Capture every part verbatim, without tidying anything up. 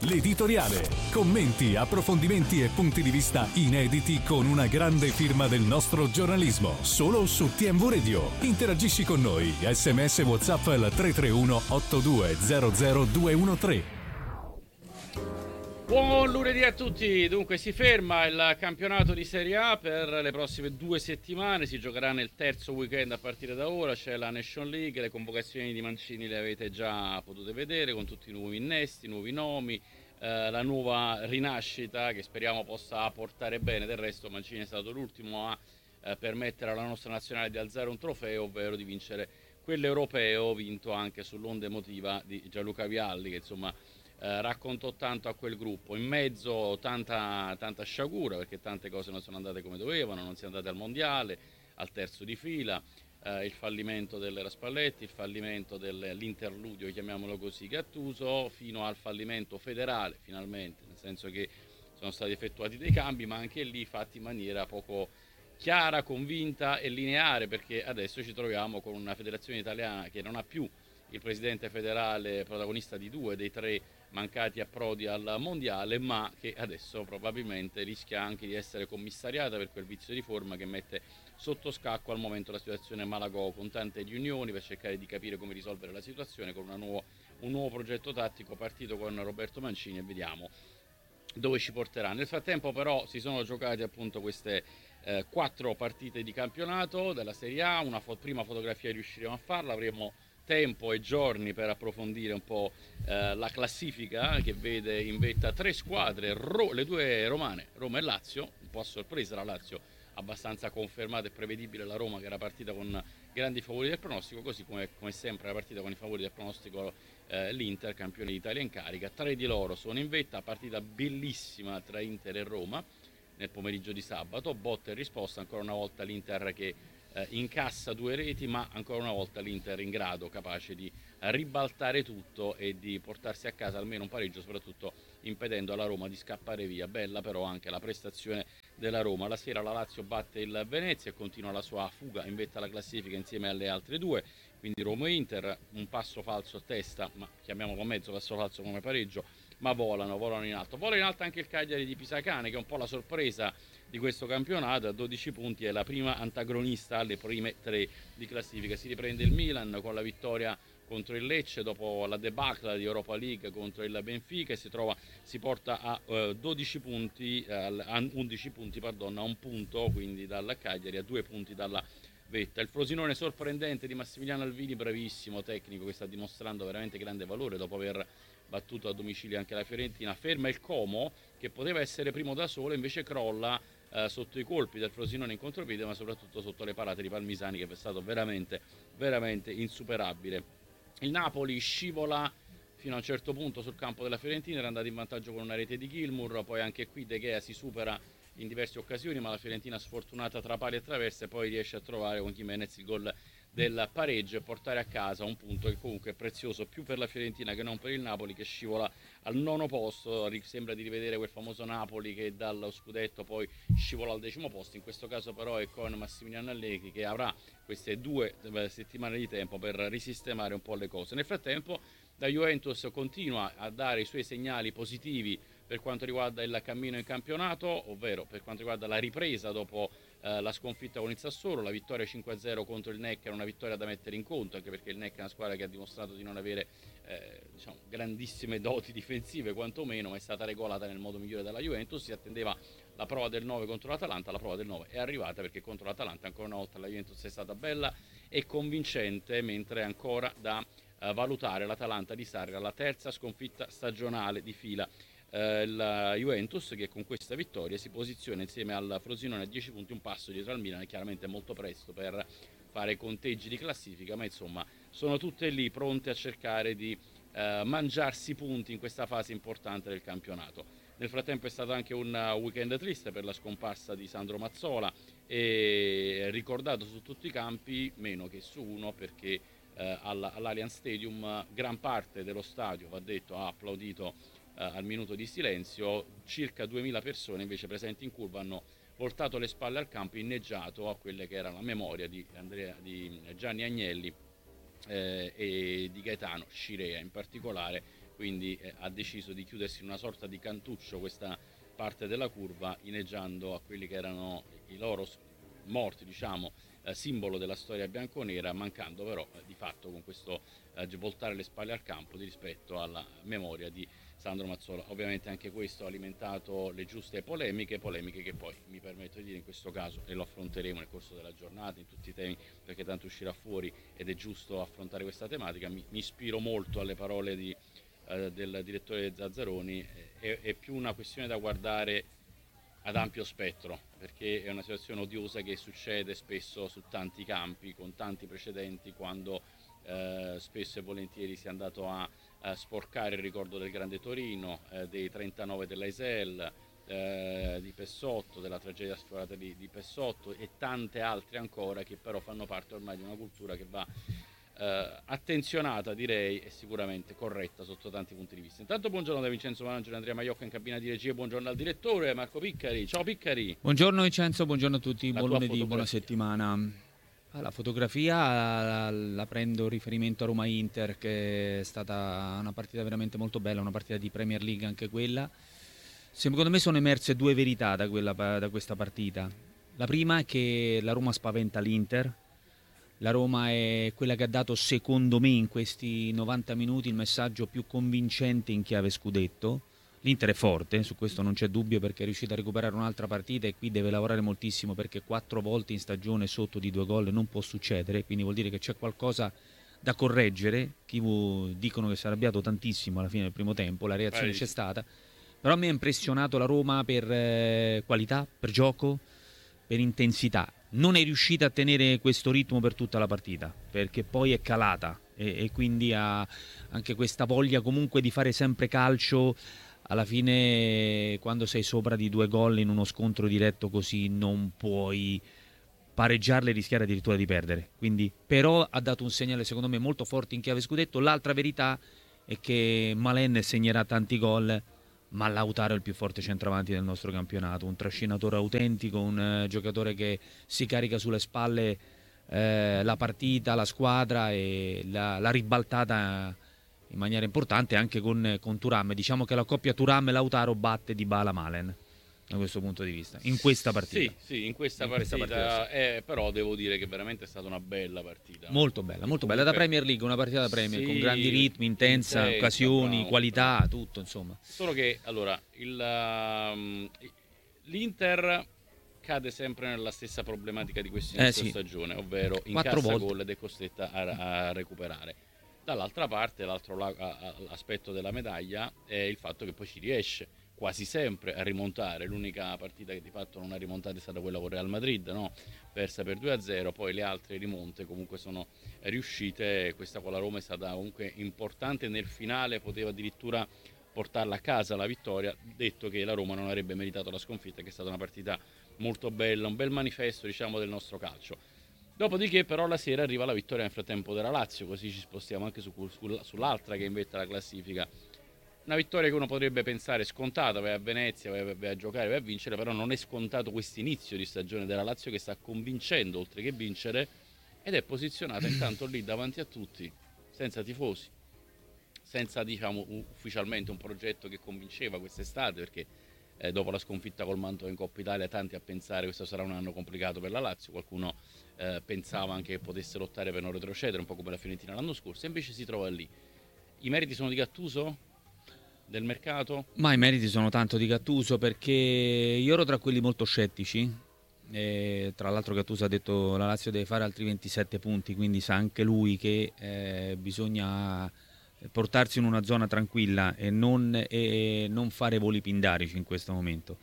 l'editoriale. Commenti, approfondimenti e punti di vista inediti con una grande firma del nostro giornalismo. Solo su T M V Radio. Interagisci con noi. S M S WhatsApp al tre tre uno otto due zero zero due uno tre. Buon lunedì a tutti. Dunque si ferma il campionato di Serie A per le prossime due settimane, si giocherà nel terzo weekend a partire da ora, c'è la Nation League, le convocazioni di Mancini le avete già potute vedere con tutti i nuovi innesti, nuovi nomi, eh, la nuova rinascita che speriamo possa portare bene. Del resto Mancini è stato l'ultimo a eh, permettere alla nostra nazionale di alzare un trofeo, ovvero di vincere quell'europeo vinto anche sull'onda emotiva di Gianluca Vialli, che insomma Eh, raccontò tanto a quel gruppo. In mezzo tanta, tanta sciagura, perché tante cose non sono andate come dovevano, non si è andate al mondiale, al terzo di fila, eh, il fallimento dell'Era Spalletti, il fallimento dell'interludio, chiamiamolo così, Gattuso, fino al fallimento federale finalmente, nel senso che sono stati effettuati dei cambi, ma anche lì fatti in maniera poco chiara, convinta e lineare, perché adesso ci troviamo con una federazione italiana che non ha più il presidente federale protagonista di due dei tre mancati approdi al mondiale, ma che adesso probabilmente rischia anche di essere commissariata per quel vizio di forma che mette sotto scacco al momento la situazione Malagò, con tante riunioni per cercare di capire come risolvere la situazione, con una nuovo, un nuovo progetto tattico partito con Roberto Mancini, e vediamo dove ci porterà. Nel frattempo però si sono giocate appunto queste eh, quattro partite di campionato della Serie A, una fo- prima fotografia riusciremo a farla, avremo tempo e giorni per approfondire un po' eh, la classifica che vede in vetta tre squadre, Ro- le due romane, Roma e Lazio, un po' a sorpresa la Lazio, abbastanza confermata e prevedibile la Roma che era partita con grandi favori del pronostico, così come, come sempre la partita con i favori del pronostico eh, l'Inter, campione d'Italia in carica. Tre di loro sono in vetta, partita bellissima tra Inter e Roma nel pomeriggio di sabato, botta e risposta, ancora una volta l'Inter che Eh, incassa due reti, ma ancora una volta l'Inter in grado, capace di ribaltare tutto e di portarsi a casa almeno un pareggio, soprattutto impedendo alla Roma di scappare via. Bella però anche la prestazione della Roma. La sera la Lazio batte il Venezia e continua la sua fuga in vetta alla classifica insieme alle altre due, quindi Roma e Inter, un passo falso a testa, ma chiamiamolo mezzo passo falso come pareggio, ma volano, volano in alto. Vola in alto anche il Cagliari di Pisacane, che è un po' la sorpresa di questo campionato, a dodici punti è la prima antagonista alle prime tre di classifica. Si riprende il Milan con la vittoria contro il Lecce dopo la debacle di Europa League contro il Benfica e si trova si porta a uh, dodici punti uh, a undici punti, pardon, a un punto quindi dalla Cagliari, a due punti dalla vetta. Il Frosinone sorprendente di Massimiliano Alvini, bravissimo tecnico che sta dimostrando veramente grande valore dopo aver battuto a domicilio anche la Fiorentina. Ferma il Como che poteva essere primo da solo, invece crolla eh, sotto i colpi del Frosinone in contropiede, ma soprattutto sotto le parate di Palmisani, che è stato veramente veramente insuperabile. Il Napoli scivola fino a un certo punto sul campo della Fiorentina, era andato in vantaggio con una rete di Gilmour, poi anche qui De Gea si supera in diverse occasioni, ma la Fiorentina sfortunata tra pali e traverse poi riesce a trovare con Jimenez il gol del pareggio e portare a casa un punto che comunque è prezioso più per la Fiorentina che non per il Napoli, che scivola al nono posto. Sembra di rivedere quel famoso Napoli che dallo scudetto poi scivola al decimo posto, in questo caso però è con Massimiliano Allegri che avrà queste due settimane di tempo per risistemare un po' le cose. Nel frattempo la Juventus continua a dare i suoi segnali positivi per quanto riguarda il cammino in campionato, ovvero per quanto riguarda la ripresa dopo eh, la sconfitta con il Sassuolo. La vittoria cinque a zero contro il N E C era una vittoria da mettere in conto, anche perché il N E C è una squadra che ha dimostrato di non avere eh, diciamo, grandissime doti difensive quantomeno, ma è stata regolata nel modo migliore dalla Juventus. Si attendeva la prova del nove contro l'Atalanta, la prova del nove è arrivata, perché contro l'Atalanta ancora una volta la Juventus è stata bella e convincente, mentre è ancora da eh, valutare l'Atalanta di Sarri, la terza sconfitta stagionale di fila. Eh, la Juventus che con questa vittoria si posiziona insieme al Frosinone a dieci punti, un passo dietro al Milan. È chiaramente molto presto per fare conteggi di classifica, ma insomma sono tutte lì pronte a cercare di eh, mangiarsi punti in questa fase importante del campionato. Nel frattempo è stato anche un weekend triste per la scomparsa di Sandro Mazzola, e ricordato su tutti i campi meno che su uno, perché eh, all'Allianz Stadium gran parte dello stadio, va detto, ha applaudito Uh, al minuto di silenzio. Circa duemila persone invece presenti in curva hanno voltato le spalle al campo, inneggiato a quelle che era la memoria di, Andrea, di Gianni Agnelli eh, e di Gaetano Scirea in particolare, quindi eh, ha deciso di chiudersi in una sorta di cantuccio questa parte della curva, inneggiando a quelli che erano i loro morti, diciamo, eh, simbolo della storia bianconera, mancando però eh, di fatto con questo eh, voltare le spalle al campo di rispetto alla memoria di Sandro Mazzola. Ovviamente anche questo ha alimentato le giuste polemiche, polemiche che poi mi permetto di dire in questo caso, e lo affronteremo nel corso della giornata in tutti i temi, perché tanto uscirà fuori ed è giusto affrontare questa tematica. Mi, mi ispiro molto alle parole di, eh, del direttore Zazzaroni, è, è più una questione da guardare ad ampio spettro, perché è una situazione odiosa che succede spesso su tanti campi, con tanti precedenti, quando eh, spesso e volentieri si è andato a Uh, sporcare il ricordo del grande Torino, uh, dei trentanove dell'A I S E L, uh, di Pessotto, della tragedia sforata di, di Pessotto e tante altre ancora che però fanno parte ormai di una cultura che va uh, attenzionata, direi, e sicuramente corretta sotto tanti punti di vista. Intanto buongiorno da Vincenzo Manangelo e Andrea Maiocca in cabina di regia, buongiorno al direttore Marco Piccari. Ciao Piccari. Buongiorno Vincenzo, buongiorno a tutti, La buon lunedì, buona settimana. La fotografia la, la prendo riferimento a Roma-Inter, che è stata una partita veramente molto bella, una partita di Premier League anche quella. Secondo me sono emerse due verità da, quella, da questa partita. La prima è che la Roma spaventa l'Inter, la Roma è quella che ha dato secondo me in questi novanta minuti il messaggio più convincente in chiave scudetto. L'Inter è forte, su questo non c'è dubbio, perché è riuscita a recuperare un'altra partita e qui deve lavorare moltissimo, perché quattro volte in stagione sotto di due gol non può succedere, quindi vuol dire che c'è qualcosa da correggere. Chi dicono che si è arrabbiato tantissimo alla fine del primo tempo, la reazione Vai. c'è stata, però mi ha impressionato la Roma per eh, qualità, per gioco, per intensità. Non è riuscita a tenere questo ritmo per tutta la partita, perché poi è calata e, e quindi ha anche questa voglia comunque di fare sempre calcio. Alla fine, quando sei sopra di due gol in uno scontro diretto così, non puoi pareggiarle e rischiare addirittura di perdere. Quindi, però ha dato un segnale secondo me molto forte in chiave scudetto. L'altra verità è che Malen segnerà tanti gol, ma Lautaro è il più forte centravanti del nostro campionato, un trascinatore autentico, un uh, giocatore che si carica sulle spalle eh, la partita, la squadra e la, la ribaltata in maniera importante anche con, con Thuram. Diciamo che la coppia Thuram-Lautaro batte Dybala Malen da questo punto di vista, in questa partita. Sì, sì, in questa in partita, questa partita sì. eh, però devo dire che veramente è stata una bella partita. Molto bella, molto bella, da Premier League, una partita da Premier, sì, con grandi ritmi, intensa, intensa occasioni, bravo, qualità, bravo. Tutto insomma. Solo che, allora, il, um, l'Inter cade sempre nella stessa problematica di questa eh, sì. stagione, ovvero incassa gol ed è costretta a, a recuperare. Dall'altra parte, l'altro aspetto della medaglia è il fatto che poi ci riesce quasi sempre a rimontare. L'unica partita che di fatto non ha rimontato è stata quella con Real Madrid, no? Persa per due a zero, poi le altre rimonte comunque sono riuscite. Questa con la Roma è stata comunque importante, nel finale poteva addirittura portarla a casa la vittoria, detto che la Roma non avrebbe meritato la sconfitta, che è stata una partita molto bella, un bel manifesto, diciamo, del nostro calcio. Dopodiché però la sera arriva la vittoria nel frattempo della Lazio, così ci spostiamo anche su, su, sull'altra che inventa la classifica. Una vittoria che uno potrebbe pensare scontata, vai a Venezia, vai, vai a giocare, vai a vincere, però non è scontato questo inizio di stagione della Lazio, che sta convincendo oltre che vincere, ed è posizionata intanto lì davanti a tutti, senza tifosi, senza, diciamo, ufficialmente un progetto che convinceva quest'estate, perché Eh, dopo la sconfitta col Mantova in Coppa Italia tanti a pensare questo sarà un anno complicato per la Lazio, qualcuno eh, pensava anche che potesse lottare per non retrocedere, un po' come la Fiorentina l'anno scorso, e invece si trova lì. I meriti sono di Gattuso? Del mercato? Ma i meriti sono tanto di Gattuso, perché io ero tra quelli molto scettici, e tra l'altro Gattuso ha detto la Lazio deve fare altri ventisette punti, quindi sa anche lui che eh, bisogna portarsi in una zona tranquilla e non, e non fare voli pindarici in questo momento.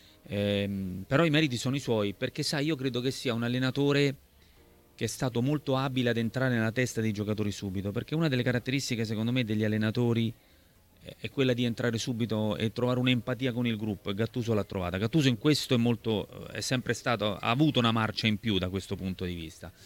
Ehm, però i meriti sono i suoi, perché sai, io credo che sia un allenatore che è stato molto abile ad entrare nella testa dei giocatori subito, perché una delle caratteristiche secondo me degli allenatori è quella di entrare subito e trovare un'empatia con il gruppo, e Gattuso l'ha trovata. Gattuso in questo è molto, è sempre stato, ha avuto una marcia in più da questo punto di vista.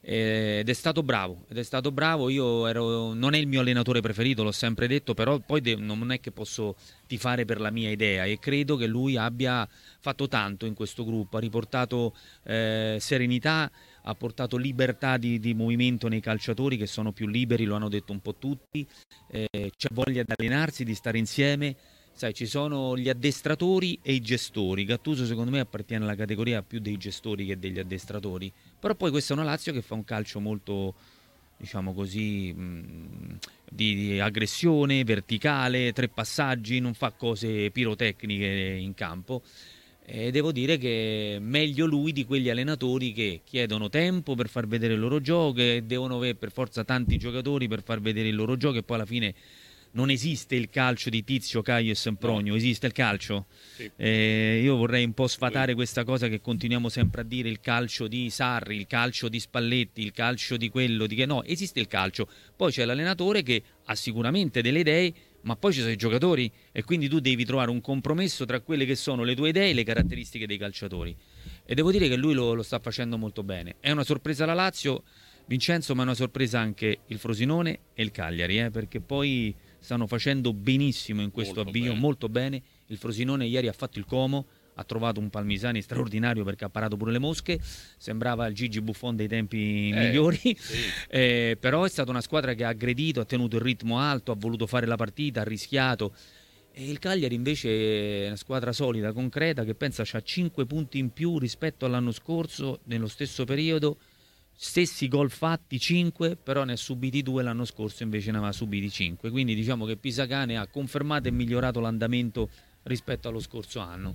ed è stato bravo, ed è stato bravo. Io ero, non è il mio allenatore preferito, l'ho sempre detto, però poi de- non è che posso tifare per la mia idea, e credo che lui abbia fatto tanto in questo gruppo, ha riportato eh, serenità, ha portato libertà di, di movimento nei calciatori, che sono più liberi, lo hanno detto un po' tutti, eh, c'è voglia di allenarsi, di stare insieme. Sai, ci sono gli addestratori e i gestori. Gattuso secondo me appartiene alla categoria più dei gestori che degli addestratori, però poi questa è una Lazio che fa un calcio molto, diciamo così, mh, di, di aggressione, verticale, tre passaggi, non fa cose pirotecniche in campo, e devo dire che meglio lui di quegli allenatori che chiedono tempo per far vedere il loro gioco, e devono avere per forza tanti giocatori per far vedere il loro gioco, e poi alla fine non esiste il calcio di Tizio, Caio e Sempronio, no. Esiste il calcio. Sì. Eh, io vorrei un po' sfatare questa cosa che continuiamo sempre a dire, il calcio di Sarri, il calcio di Spalletti, il calcio di quello, di che no, esiste il calcio. Poi c'è l'allenatore che ha sicuramente delle idee, ma poi ci sono i giocatori, e quindi tu devi trovare un compromesso tra quelle che sono le tue idee e le caratteristiche dei calciatori. E devo dire che lui lo, lo sta facendo molto bene. È una sorpresa la Lazio, Vincenzo, ma è una sorpresa anche il Frosinone e il Cagliari, eh, perché poi stanno facendo benissimo in questo molto avvio, bene. molto bene. Il Frosinone ieri ha fatto il Como, ha trovato un Palmisani straordinario perché ha parato pure le mosche, sembrava il Gigi Buffon dei tempi eh, migliori, sì. eh, però è stata una squadra che ha aggredito, ha tenuto il ritmo alto, ha voluto fare la partita, ha rischiato. E il Cagliari invece è una squadra solida, concreta, che pensa c'ha cinque punti in più rispetto all'anno scorso nello stesso periodo. Stessi gol fatti cinque, però ne ha subiti due, l'anno scorso invece ne aveva subiti cinque, quindi diciamo che Pisacane ha confermato e migliorato l'andamento rispetto allo scorso anno.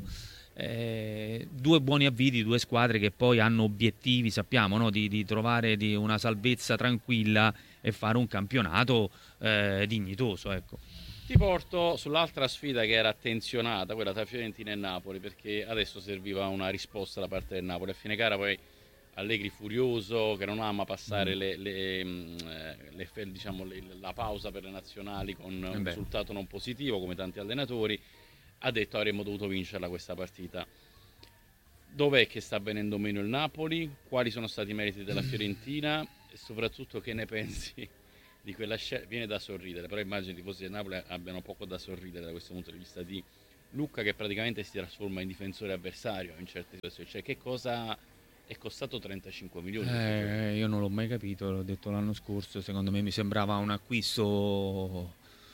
Eh, due buoni avvii, due squadre che poi hanno obiettivi, sappiamo, no? di, di trovare di una salvezza tranquilla e fare un campionato eh, dignitoso, ecco. Ti porto sull'altra sfida che era attenzionata, quella tra Fiorentina e Napoli, perché adesso serviva una risposta da parte del Napoli. A fine gara poi Allegri furioso, che non ama passare mm. le, le, le, le, diciamo, le, la pausa per le nazionali con eh un beh. risultato non positivo, come tanti allenatori, ha detto avremmo dovuto vincerla questa partita. Dov'è che sta venendo meno il Napoli? Quali sono stati i meriti della Fiorentina? E soprattutto che ne pensi di quella scelta? Viene da sorridere, però immagino i tifosi del Napoli abbiano poco da sorridere da questo punto di vista, di Lucca che praticamente si trasforma in difensore avversario in certe situazioni. Cioè, che cosa... È costato trentacinque milioni. Eh, io non l'ho mai capito, l'ho detto l'anno scorso, secondo me mi sembrava un acquisto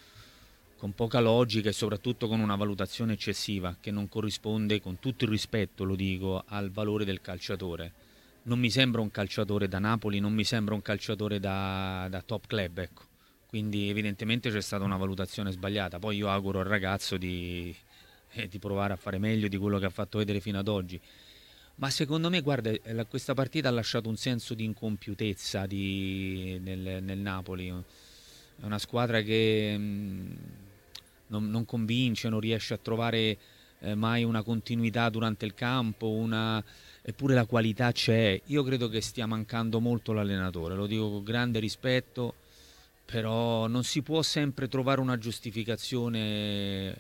con poca logica e soprattutto con una valutazione eccessiva che non corrisponde, con tutto il rispetto lo dico, al valore del calciatore. Non mi sembra un calciatore da Napoli, non mi sembra un calciatore da, da top club, ecco. Quindi evidentemente c'è stata una valutazione sbagliata. Poi io auguro al ragazzo di, eh, di provare a fare meglio di quello che ha fatto vedere fino ad oggi. Ma secondo me, guarda, questa partita ha lasciato un senso di incompiutezza di, nel, nel Napoli. È una squadra che mh, non, non convince, non riesce a trovare eh, mai una continuità durante il campo, una... eppure la qualità c'è. Io credo che stia mancando molto l'allenatore, lo dico con grande rispetto, però non si può sempre trovare una giustificazione eh,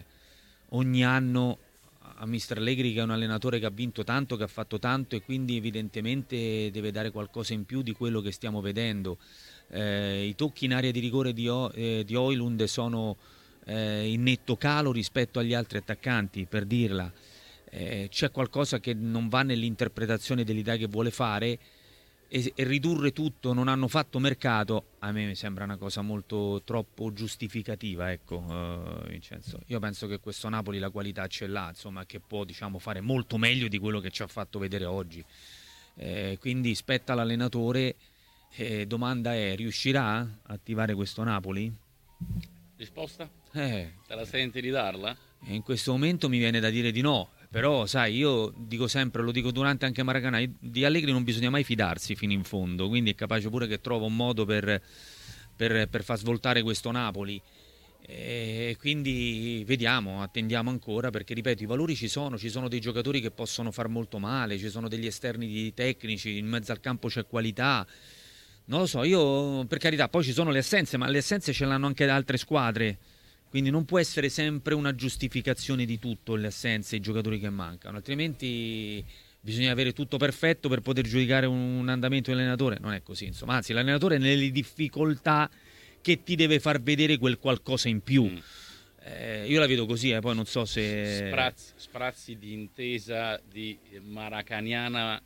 ogni anno a mister Allegri, che è un allenatore che ha vinto tanto, che ha fatto tanto, e quindi evidentemente deve dare qualcosa in più di quello che stiamo vedendo. Eh, i tocchi in area di rigore di, o, eh, di Højlund sono eh, in netto calo rispetto agli altri attaccanti, per dirla. Eh, c'è qualcosa che non va nell'interpretazione dell'idea che vuole fare, e, e ridurre tutto, non hanno fatto mercato, a me mi sembra una cosa molto troppo giustificativa, ecco. uh, Vincenzo, io penso che questo Napoli la qualità ce l'ha, insomma, che può, diciamo, fare molto meglio di quello che ci ha fatto vedere oggi, eh, quindi spetta all'allenatore. Eh, domanda è, riuscirà a attivare questo Napoli? Risposta? Eh, te la senti di darla? In questo momento mi viene da dire di no. Però, sai, io dico sempre, lo dico durante anche Maracanã, di Allegri non bisogna mai fidarsi fino in fondo, quindi è capace pure che trova un modo per, per, per far svoltare questo Napoli. E quindi vediamo, attendiamo ancora, perché ripeto, i valori ci sono, ci sono dei giocatori che possono far molto male, ci sono degli esterni tecnici, in mezzo al campo c'è qualità. Non lo so, io per carità, poi ci sono le assenze, ma le assenze ce l'hanno anche da altre squadre. Quindi non può essere sempre una giustificazione di tutto le assenze, i giocatori che mancano, altrimenti bisogna avere tutto perfetto per poter giudicare un andamento dell'allenatore. Non è così, insomma, anzi l'allenatore è nelle difficoltà che ti deve far vedere quel qualcosa in più. Mm. Eh, io la vedo così, eh, poi non so se... Sprazzi, sprazzi di intesa di maracaniana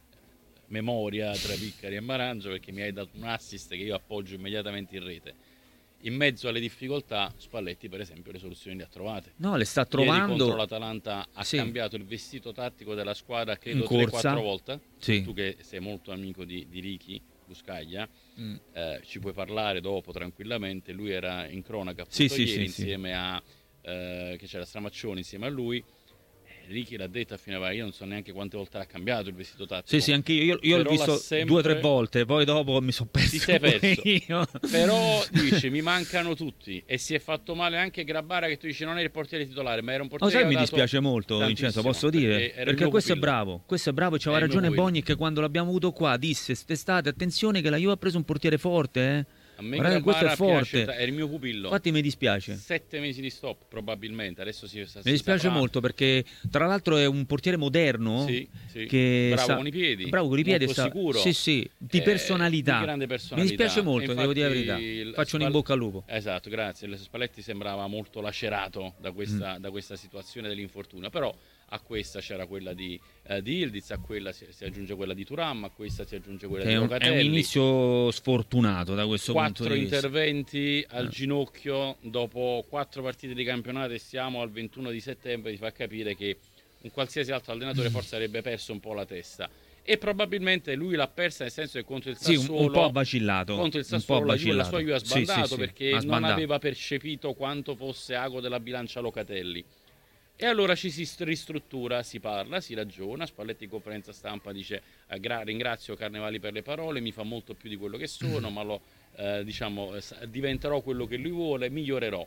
memoria tra Piccari e Marangio, perché mi hai dato un assist che io appoggio immediatamente in rete. In mezzo alle difficoltà Spalletti per esempio le soluzioni le ha trovate. No, le sta trovando. Ieri contro l'Atalanta ha sì. cambiato il vestito tattico della squadra credo tre quattro volte. Sì. Tu che sei molto amico di, di Ricky Buscaglia mm. eh, ci puoi parlare dopo tranquillamente. Lui era in cronaca appunto sì, ieri sì, insieme sì. a eh, che c'era Stramaccioni insieme a lui. Ricky l'ha detto a fine va, io non so neanche quante volte l'ha cambiato il vestito tattico. Sì, sì, anche io, io, io l'ho visto sempre... due o tre volte, poi dopo mi sono perso. Ti sei perso. Io. Però dice, mi mancano tutti e si è fatto male anche Grabbara, che tu dici non è il portiere titolare, ma era un portiere. No, sai, che mi dispiace molto, Vincenzo, posso dire? Perché, perché questo pupillo. è bravo, questo è bravo e c'aveva ragione Bogni che quando l'abbiamo avuto qua disse quest'estate, attenzione che la Juve ha preso un portiere forte, eh. A me Guarda, questo è forte. Piace, è il mio pupillo. Infatti mi dispiace. Sette mesi di stop probabilmente. Adesso si, si mi dispiace saprà. molto perché tra l'altro è un portiere moderno. Sì, sì. Che bravo sa... con i piedi. Bravo con i piedi. Molto sta... sicuro. Sì, sì. Di eh, personalità. Di grande personalità. Mi dispiace molto, infatti, devo dire la verità. Faccio Spal... un in bocca al lupo. Esatto, grazie. Il Spalletti sembrava molto lacerato da questa, mm. da questa situazione dell'infortunio. Però a questa c'era quella di, uh, di Ildiz, a quella si, si aggiunge quella di Thuram, a questa si aggiunge quella che di è un, Locatelli. È un inizio sfortunato da questo quattro punto di vista. Quattro interventi al eh. ginocchio dopo quattro partite di campionato e siamo al ventuno di settembre, ti fa capire che un qualsiasi altro allenatore forse avrebbe perso un po' la testa. E probabilmente lui l'ha persa, nel senso che contro il Sassuolo sì, un, un po' vacillato. Contro il Sassuolo la, Juve, la sua Juve ha sbandato sì, sì, perché sì, non aveva percepito quanto fosse ago della bilancia Locatelli. E allora ci si ristruttura, si parla, si ragiona. Spalletti in conferenza stampa dice eh, gra- ringrazio Carnevali per le parole, mi fa molto più di quello che sono, ma lo, eh, diciamo, eh, diventerò quello che lui vuole, migliorerò.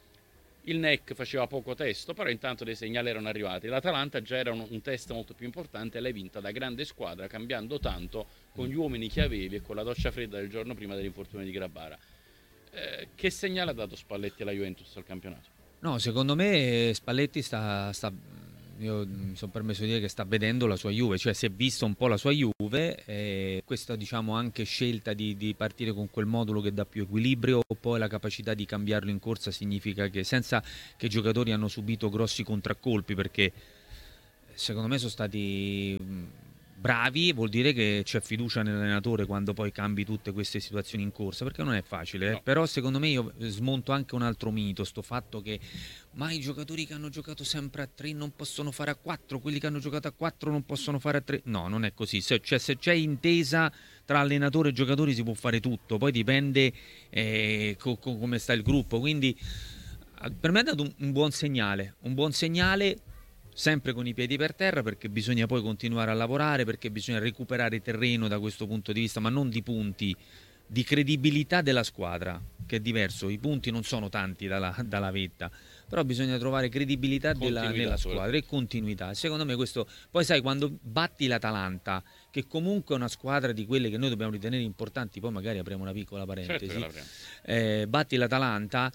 Il N E C faceva poco testo, però intanto dei segnali erano arrivati. L'Atalanta già era un, un test molto più importante, l'hai vinta da grande squadra, cambiando tanto con gli uomini che avevi e con la doccia fredda del giorno prima dell'infortunio di Grabbara. Eh, che segnale ha dato Spalletti alla Juventus al campionato? No, secondo me Spalletti sta, sta io mi sono permesso di dire che sta vedendo la sua Juve, cioè si è visto un po' la sua Juve e questa diciamo anche scelta di, di partire con quel modulo che dà più equilibrio, poi la capacità di cambiarlo in corsa significa che senza che i giocatori hanno subito grossi contraccolpi, perché secondo me sono stati bravi, vuol dire che c'è fiducia nell'allenatore quando poi cambi tutte queste situazioni in corsa, perché non è facile, no. eh? Però secondo me io smonto anche un altro mito, sto fatto che ma i giocatori che hanno giocato sempre a tre non possono fare a quattro, quelli che hanno giocato a quattro non possono fare a tre. No, non è così, se, cioè, se c'è intesa tra allenatore e giocatori si può fare tutto, poi dipende eh, co- co- come sta il gruppo, quindi per me ha dato un, un buon segnale, un buon segnale sempre con i piedi per terra, perché bisogna poi continuare a lavorare, perché bisogna recuperare terreno da questo punto di vista, ma non di punti, di credibilità della squadra, che è diverso. I punti non sono tanti dalla, dalla vetta, però bisogna trovare credibilità della, nella squadra e continuità. Secondo me questo, poi sai, quando batti l'Atalanta, che comunque è una squadra di quelle che noi dobbiamo ritenere importanti, poi magari apriamo una piccola parentesi, certo eh, batti l'Atalanta,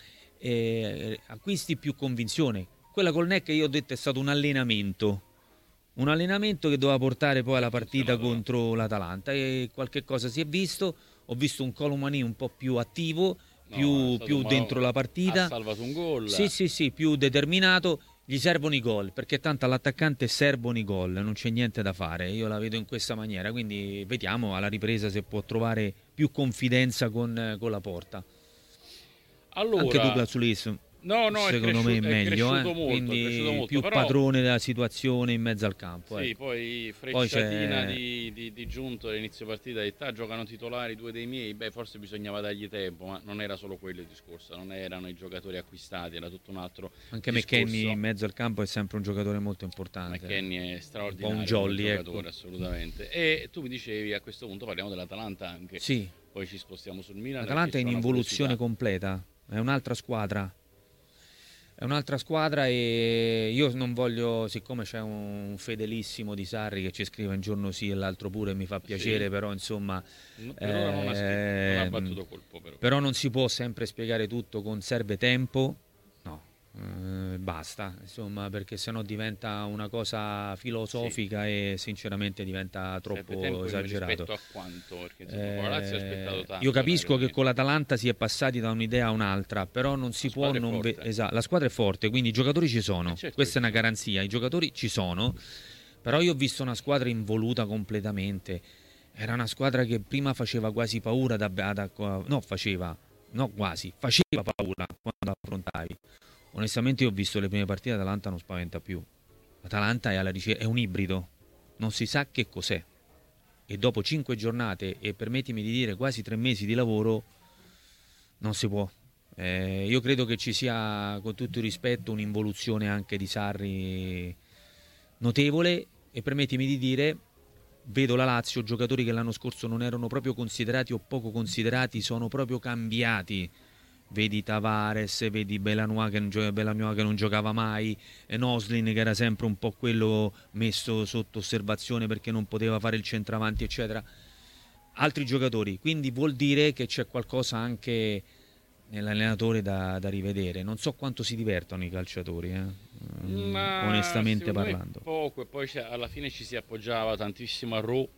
eh, acquisti più convinzione. Quella col N E C, io ho detto, è stato un allenamento un allenamento che doveva portare poi alla partita contro l'Atalanta, e qualche cosa si è visto. Ho visto un Colomani un po' più attivo, più, no, più dentro la partita, ha salvato un gol, sì sì sì, più determinato. Gli servono i gol, perché tanto all'attaccante servono i gol, non c'è niente da fare, io la vedo in questa maniera, quindi vediamo alla ripresa se può trovare più confidenza con, con la Porta. Allora, anche Douglas Luiz, no, no, secondo è me è meglio, è eh? molto, quindi è molto, più però... padrone della situazione in mezzo al campo. Sì, ecco. poi frecciatina poi di, di, di Giunto all'inizio partita, età, giocano titolari due dei miei, beh forse bisognava dargli tempo, ma non era solo quello il discorso, non erano i giocatori acquistati, era tutto un altro anche discorso. McKennie in mezzo al campo è sempre un giocatore molto importante. McKennie è straordinario, un jolly, un giocatore, ecco. Assolutamente. E tu mi dicevi, a questo punto parliamo dell'Atalanta anche, sì. Poi ci spostiamo sul Milan. L'Atalanta è in involuzione completa, è un'altra squadra. È un'altra squadra e io non voglio, siccome c'è un fedelissimo di Sarri che ci scrive un giorno sì e l'altro pure, mi fa piacere, sì. Però insomma no, per ora non ha, scritto, non ha battuto colpo, però. però non si può sempre spiegare tutto con serve tempo, no, eh, basta, insomma, perché sennò diventa una cosa filosofica sì. e sinceramente diventa troppo esagerato. Rispetto a quanto? Perché insomma, eh, con la Lazio ha aspettato tanto. Io capisco che con l'Atalanta si è passati da un'idea a un'altra, però non si la può non ve- esatto, la squadra è forte, quindi i giocatori ci sono. Eh certo, questa è una garanzia, i giocatori ci sono. Però io ho visto una squadra involuta completamente. Era una squadra che prima faceva quasi paura da, da, no, faceva, no quasi, faceva paura quando affrontavi. Onestamente io ho visto le prime partite, l'Atalanta non spaventa più. L'Atalanta è, alla ricerca, è un ibrido, non si sa che cos'è. E dopo cinque giornate e permettimi di dire quasi tre mesi di lavoro, non si può. Eh, io credo che ci sia, con tutto il rispetto, un'involuzione anche di Sarri notevole. E permettimi di dire, vedo la Lazio, giocatori che l'anno scorso non erano proprio considerati o poco considerati, sono proprio cambiati. Vedi Tavares, vedi Belanois che non, gio- Belanois che non giocava mai, e Noslin che era sempre un po' quello messo sotto osservazione perché non poteva fare il centravanti, eccetera. Altri giocatori, quindi vuol dire che c'è qualcosa anche nell'allenatore da, da rivedere. Non so quanto si divertono i calciatori, eh? Ma onestamente parlando. Poco, e poi alla fine ci si appoggiava tantissimo a Ro.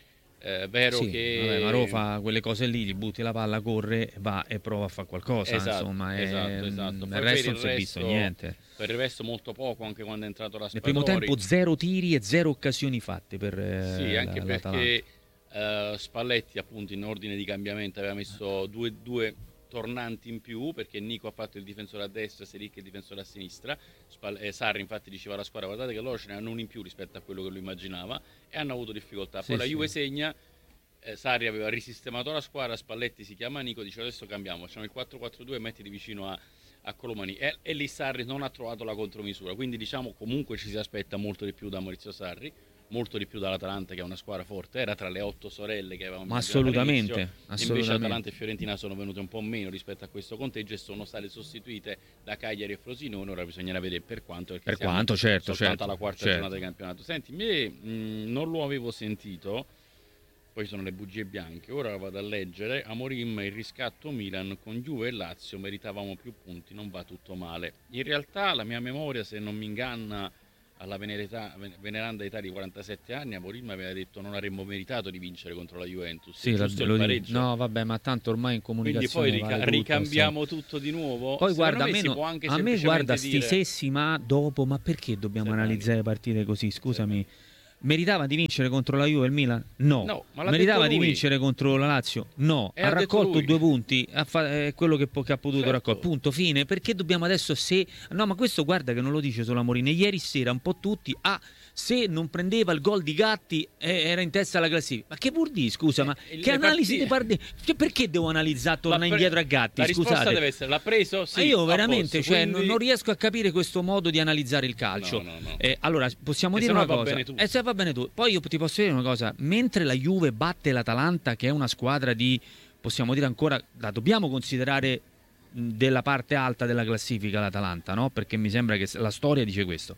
È vero sì, che vabbè, ma Ro fa quelle cose lì, gli butti la palla, corre, va e prova a fare qualcosa. Esatto, insomma, esatto, è... esatto. Nel resto non si è visto niente. Per il resto molto poco, anche quando è entrato la Nel primo tempo zero tiri e zero occasioni fatte per sì, la, anche perché uh, Spalletti appunto in ordine di cambiamento aveva messo due, due tornanti in più, perché Nico ha fatto il difensore a destra, Selic il difensore a sinistra. Spal- eh, Sarri infatti diceva alla squadra: guardate che loro ce ne hanno uno in più rispetto a quello che lui immaginava, e hanno avuto difficoltà. Poi sì, la Juve sì. segna, eh, Sarri aveva risistemato la squadra, Spalletti si chiama Nico, dice adesso cambiamo, facciamo il quattro quattro due e mettili vicino a, a Colomani, e, e lì Sarri non ha trovato la contromisura, quindi diciamo comunque ci si aspetta molto di più da Maurizio Sarri, molto di più dall'Atalanta, che è una squadra forte, era tra le otto sorelle che avevamo. Ma assolutamente, assolutamente. Invece Atalanta e Fiorentina sono venute un po' meno rispetto a questo conteggio e sono state sostituite da Cagliari e Frosinone. Ora bisognerà vedere per quanto, perché per quanto certo, soltanto certo, alla quarta certo. giornata di campionato. Senti, me mh, non lo avevo sentito, poi sono le bugie bianche, ora vado a leggere. Amorim, il riscatto Milan con Juve e Lazio, meritavamo più punti, non va tutto male. In realtà la mia memoria, se non mi inganna, alla venerità, veneranda età di quarantasette anni, Amorim aveva detto non avremmo meritato di vincere contro la Juventus. Sì, giusto lo il no, vabbè, ma tanto ormai in comunicazione quindi poi rica- vale ricambiamo tutto, tutto di nuovo. Poi Secondo guarda, me meno, si può anche a me guarda dire... stisessi, ma dopo, ma perché dobbiamo Sei analizzare partite così? Scusami. Meritava di vincere contro la Juve il Milan? No. no ma Meritava di vincere contro la Lazio? No. E ha, ha raccolto due punti, ha fa- è quello che, po- che ha potuto certo. raccogliere. Punto, fine. Perché dobbiamo adesso se... No, ma questo guarda che non lo dice solo Amorim. Ieri sera un po' tutti... Ah, se non prendeva il gol di Gatti eh, era in testa alla classifica. Ma che vuol dire, scusa? Eh, ma che analisi di parte... Cioè, perché devo analizzare, tornare pre... indietro a Gatti? La Scusate. risposta deve essere, l'ha preso? Sì, ma io veramente posto, cioè, quindi... non, non riesco a capire questo modo di analizzare il calcio. No, no, no. Eh, allora, possiamo e dire una va cosa. Bene eh, se va bene tu. Poi io ti posso dire una cosa. Mentre la Juve batte l'Atalanta, che è una squadra di, possiamo dire ancora, la dobbiamo considerare della parte alta della classifica l'Atalanta, no? Perché mi sembra che la storia dice questo.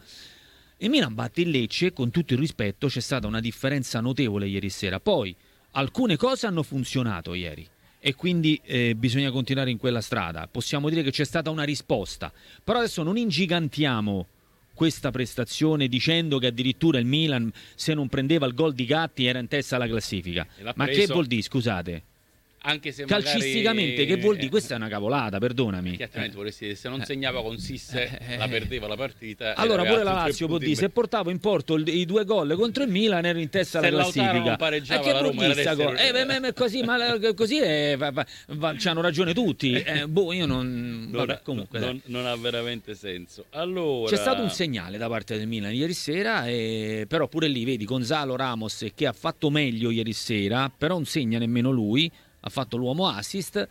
E Milan batte il Lecce, con tutto il rispetto, c'è stata una differenza notevole ieri sera. Poi alcune cose hanno funzionato ieri e quindi eh, bisogna continuare in quella strada. Possiamo dire che c'è stata una risposta, però adesso non ingigantiamo questa prestazione dicendo che addirittura il Milan, se non prendeva il gol di Gatti, era in testa alla classifica. Ma preso... che vuol dire, scusate? Anche se calcisticamente magari... che vuol dire? Questa è una cavolata, perdonami. Chiaramente eh. vorresti dire, se non segnava con Sisse eh. la perdeva la partita. Allora pure la Lazio può dire, se portavo in porto il, i due gol contro il Milan ero in testa alla classifica. E eh, che vuol dire sta cosa? Eh, beh, beh, così, ma così è, va, va, va, c'hanno ragione tutti. Eh, boh, io non... non vabbè, comunque non, non ha veramente senso. Allora... C'è stato un segnale da parte del Milan ieri sera, eh, però pure lì vedi Gonzalo Ramos che ha fatto meglio ieri sera, però non segna nemmeno lui. Ha fatto l'uomo assist,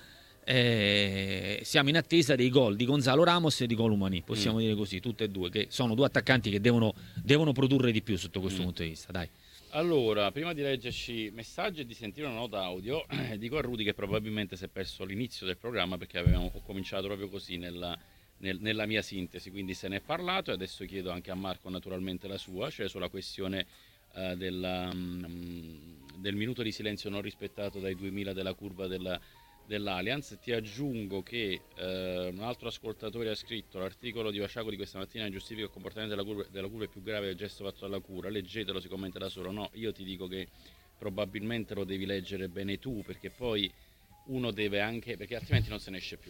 eh, siamo in attesa dei gol di Gonzalo Ramos e di Colomani, possiamo mm. dire così, tutte e due, che sono due attaccanti che devono, devono produrre di più sotto questo mm. punto di vista. Dai. Allora, prima di leggerci messaggi e di sentire una nota audio, eh, dico a Rudy che probabilmente si è perso l'inizio del programma perché avevamo ho cominciato proprio così nella, nel, nella mia sintesi, quindi se ne è parlato e adesso chiedo anche a Marco naturalmente la sua, cioè sulla questione uh, della... Um, del minuto di silenzio non rispettato dai duemila della curva della, dell'Allianz. Ti aggiungo che eh, un altro ascoltatore ha scritto: l'articolo di Vasciaco di questa mattina giustifica il comportamento della curva, della curva è più grave del gesto fatto dalla cura, leggetelo, si commenta da solo. No, io ti dico che probabilmente lo devi leggere bene tu, perché poi uno deve anche, perché altrimenti non se ne esce più.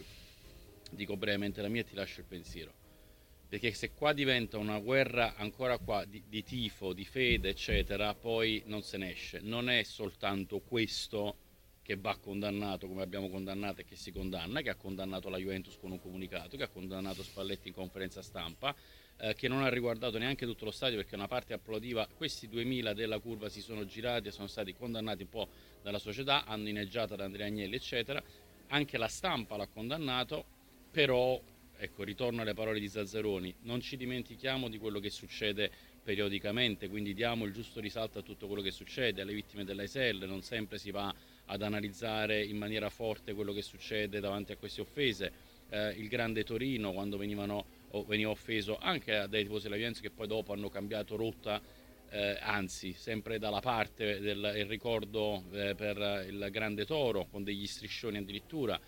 Dico brevemente la mia e ti lascio il pensiero, perché se qua diventa una guerra ancora qua di, di tifo, di fede eccetera, poi non se ne esce. Non è soltanto questo che va condannato, come abbiamo condannato e che si condanna, che ha condannato la Juventus con un comunicato, che ha condannato Spalletti in conferenza stampa, eh, che non ha riguardato neanche tutto lo stadio, perché una parte applaudiva. Questi duemila della curva si sono girati e sono stati condannati un po' dalla società, hanno inneggiato ad Andrea Agnelli eccetera, anche la stampa l'ha condannato, però ecco, ritorno alle parole di Zazzaroni, non ci dimentichiamo di quello che succede periodicamente, quindi diamo il giusto risalto a tutto quello che succede, alle vittime dell'A S L, non sempre si va ad analizzare in maniera forte quello che succede davanti a queste offese. Eh, il grande Torino, quando venivano, o veniva offeso anche dai tifosi della Juventus, che poi dopo hanno cambiato rotta, eh, anzi sempre dalla parte del il ricordo eh, per il grande Toro, con degli striscioni addirittura,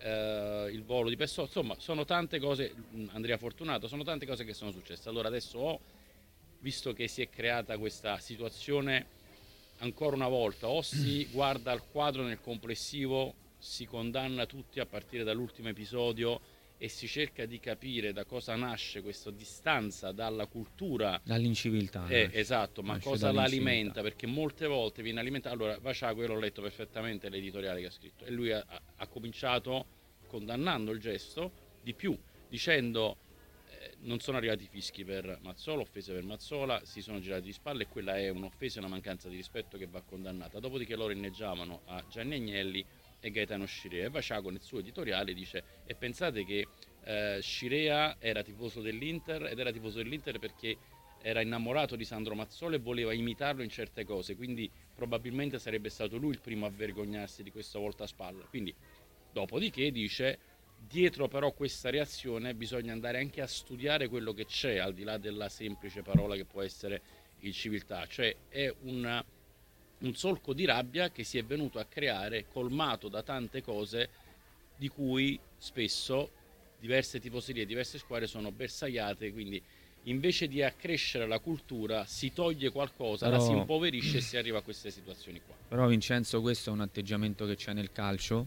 eh, il volo di Pessò, insomma sono tante cose, Andrea Fortunato, sono tante cose che sono successe. Allora adesso ho, visto che si è creata questa situazione, ancora una volta o si guarda al quadro nel complessivo, si condanna tutti a partire dall'ultimo episodio e si cerca di capire da cosa nasce questa distanza dalla cultura, dall'inciviltà. eh, esatto, ma nasce cosa l'alimenta, perché molte volte viene alimentato. Allora Vasciaco, io l'ho letto perfettamente l'editoriale che ha scritto, e lui ha, ha cominciato condannando il gesto, di più dicendo eh, non sono arrivati i fischi per Mazzola, offese per Mazzola, si sono girati di spalle, e quella è un'offesa e una mancanza di rispetto che va condannata. Dopodiché loro inneggiavano a Gianni Agnelli e Gaetano Scirea, e Vasciaco nel suo editoriale dice: e pensate che eh, Scirea era tifoso dell'Inter, ed era tifoso dell'Inter perché era innamorato di Sandro Mazzola e voleva imitarlo in certe cose, quindi probabilmente sarebbe stato lui il primo a vergognarsi di questa volta a spalla. Quindi dopodiché dice: dietro però questa reazione bisogna andare anche a studiare quello che c'è al di là della semplice parola che può essere il civiltà, cioè è una un solco di rabbia che si è venuto a creare, colmato da tante cose di cui spesso diverse tifoserie, diverse squadre sono bersagliate. Quindi invece di accrescere la cultura si toglie qualcosa, però la si impoverisce e si arriva a queste situazioni qua. Però Vincenzo, questo è un atteggiamento che c'è nel calcio,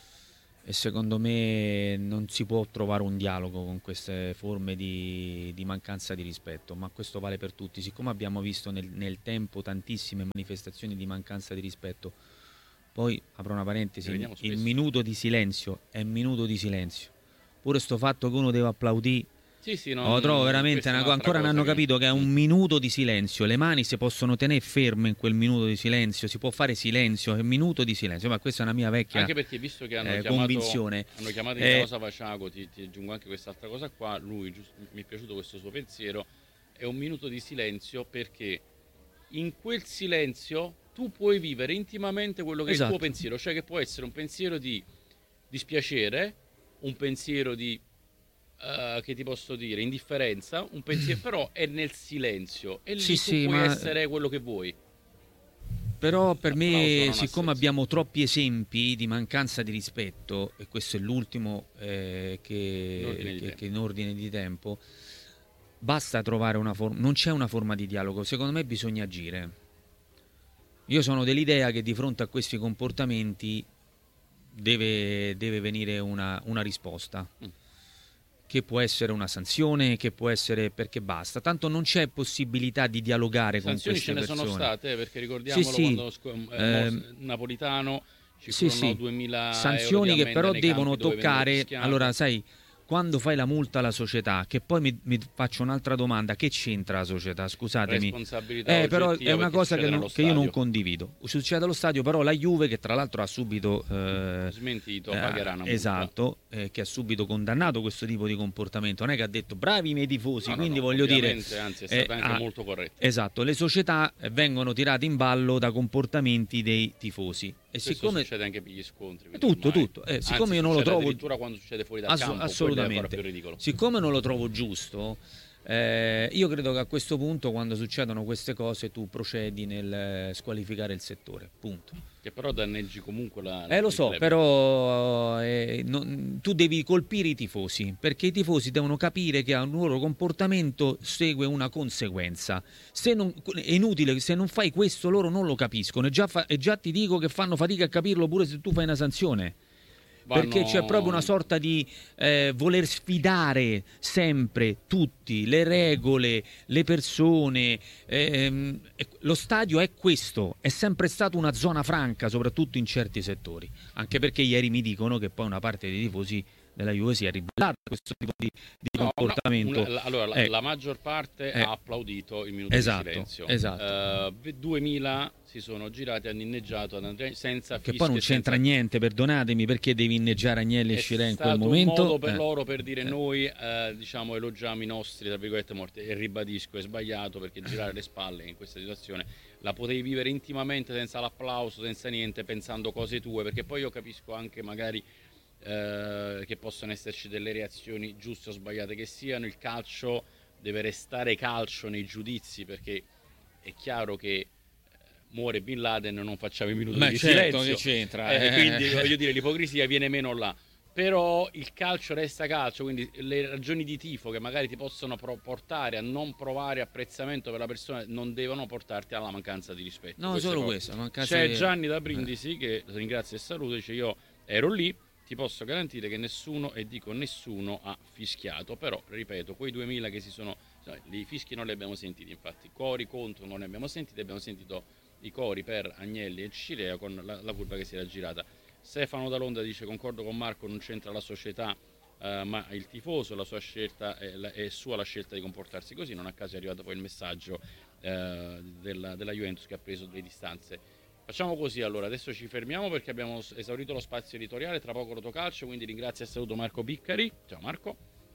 e secondo me non si può trovare un dialogo con queste forme di, di mancanza di rispetto, ma questo vale per tutti. Siccome abbiamo visto nel, nel tempo tantissime manifestazioni di mancanza di rispetto, poi apro una parentesi, il, il minuto di silenzio è minuto di silenzio, pure sto fatto che uno deve applaudire. Sì, sì, no, lo trovo veramente una, ancora non hanno che... capito che è un minuto di silenzio, le mani si possono tenere ferme in quel minuto di silenzio, si può fare silenzio, è un minuto di silenzio, ma questa è una mia vecchia anche perché visto che hanno eh, chiamato, convinzione. Hanno chiamato in eh, causa Vasciaco, ti, ti aggiungo anche quest'altra cosa qua, lui giusto, mi è piaciuto questo suo pensiero, è un minuto di silenzio perché in quel silenzio tu puoi vivere intimamente quello che esatto. è il tuo pensiero, cioè che può essere un pensiero di dispiacere, un pensiero di Uh, che ti posso dire, indifferenza, un pensiero, però è nel silenzio e lì sì, tu sì, puoi ma... essere quello che vuoi. Però per me, siccome abbiamo troppi esempi di mancanza di rispetto, e questo è l'ultimo eh, che, in che, che in ordine di tempo, basta trovare una forma, non c'è una forma di dialogo, secondo me bisogna agire. Io sono dell'idea che di fronte a questi comportamenti deve, deve venire una, una risposta. Mm. Che può essere una sanzione, che può essere, perché basta, tanto non c'è possibilità di dialogare sanzioni con queste persone. Sanzioni ce ne sono state, perché ricordiamolo, sì, sì. quando eh, Napolitano ci sì, furono sì. duemila sanzioni euro di che però devono toccare, allora allora sai, quando fai la multa alla società, che poi mi, mi faccio un'altra domanda, che c'entra la società, scusatemi, responsabilità eh, però è una cosa che, non, che io non condivido, succede allo stadio, però la Juve, che tra l'altro ha subito eh, smentito, eh, pagherà una multa. Esatto, eh, che ha subito condannato questo tipo di comportamento, non è che ha detto bravi i miei tifosi, no, quindi no, no, voglio dire, anzi è stata eh, anche ah, molto corretta. Esatto, le società vengono tirate in ballo da comportamenti dei tifosi. E questo siccome succede anche per gli scontri, tutto ormai. tutto eh, siccome Anzi, io non lo trovo addirittura quando succede fuori dal ass- campo, assolutamente più ridicolo. Siccome non lo trovo giusto, Eh, io credo che a questo punto, quando succedono queste cose, tu procedi nel squalificare il settore, punto. Che però danneggi comunque la... Eh lo so, però eh, non, tu devi colpire i tifosi, perché i tifosi devono capire che a un loro comportamento segue una conseguenza. Se non, è inutile, se non fai questo loro non lo capiscono, e già, fa, e già ti dico che fanno fatica a capirlo pure se tu fai una sanzione. Vanno... Perché c'è proprio una sorta di eh, voler sfidare sempre tutti, le regole, le persone. Ehm, lo stadio è questo, è sempre stato una zona franca, soprattutto in certi settori. Anche perché ieri mi dicono che poi una parte dei tifosi della Juve si è ribellata a questo tipo di, di no, comportamento. No, una, allora, la, eh, la maggior parte eh, ha applaudito il minuto esatto, di silenzio. Esatto. Uh, duemila si sono girati, hanno inneggiato senza fischio. Che poi non c'entra senza... niente, perdonatemi, perché devi inneggiare Agnelli e Scirea in quel momento. È stato un modo per eh. loro per dire eh. noi eh, diciamo elogiamo i nostri, tra virgolette, morti, e ribadisco, è sbagliato, perché girare le spalle in questa situazione la potevi vivere intimamente senza l'applauso, senza niente, pensando cose tue, perché poi io capisco anche magari eh, che possono esserci delle reazioni giuste o sbagliate che siano. Il calcio deve restare calcio nei giudizi, perché è chiaro che muore Bin Laden e non facciamo i minuti Ma di certo, silenzio, che c'entra, eh, eh. quindi voglio dire, l'ipocrisia viene meno là. Però il calcio resta calcio, quindi le ragioni di tifo che magari ti possono portare a non provare apprezzamento per la persona non devono portarti alla mancanza di rispetto. No, Queste solo cose. questo. Mancanza C'è di... Gianni da Brindisi, eh. che ringrazio e saluto, dice: io ero lì, ti posso garantire che nessuno, e dico nessuno, ha fischiato. Però, ripeto, quei duemila che si sono... i fischi non li abbiamo sentiti, infatti. Cori contro non ne abbiamo sentiti, abbiamo sentito i cori per Agnelli e Scirea con la, la curva che si era girata. Stefano da Londra dice: concordo con Marco, non c'entra la società eh, ma il tifoso, la sua scelta è, la, è sua la scelta di comportarsi così. Non a caso è arrivato poi il messaggio eh, della, della Juventus, che ha preso due distanze. Facciamo così, allora adesso ci fermiamo perché abbiamo esaurito lo spazio editoriale, tra poco Rotocalcio, quindi ringrazio e saluto Marco Biccari. Ciao Marco.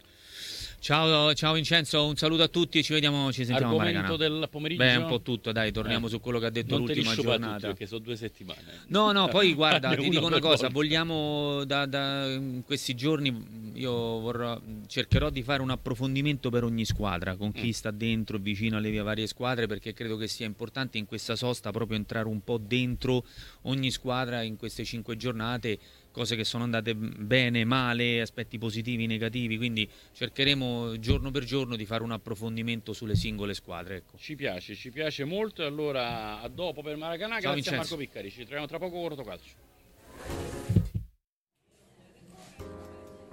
Ciao, ciao Vincenzo, un saluto a tutti e ci vediamo, ci sentiamo a Argomento del pomeriggio? Beh, un po' tutto, dai, torniamo eh. su quello che ha detto non l'ultima giornata. Tutti, perché sono due settimane. No, no, poi guarda, ti dico una cosa, volta. vogliamo da, da in questi giorni io vorrò, cercherò di fare un approfondimento per ogni squadra, con chi mm. sta dentro, vicino alle varie squadre, perché credo che sia importante in questa sosta proprio entrare un po' dentro ogni squadra in queste cinque giornate, cose che sono andate bene, male, aspetti positivi, negativi, quindi cercheremo giorno per giorno di fare un approfondimento sulle singole squadre. Ecco. Ci piace, ci piace molto, e allora a dopo per Maracanã. Grazie a Marco Piccari, ci troviamo tra poco con Rotocalcio.